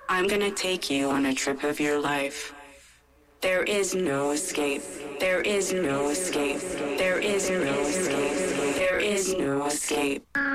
I'm gonna take you on a trip of your life. There is no escape. There is no escape. There is no escape. There is no escape.